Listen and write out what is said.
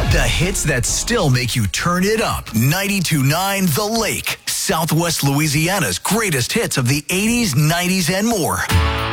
The hits that still make you turn it up. 92.9 The Lake, Southwest Louisiana's greatest hits of the 80s, 90s, and more.